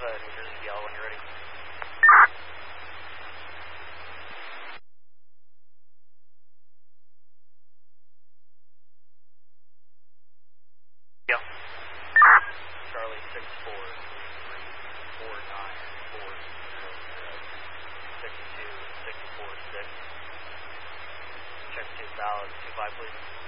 have a New Jersey DL when you're ready. Yeah. Charlie 643349400 62646. Check 2 valid 25 please.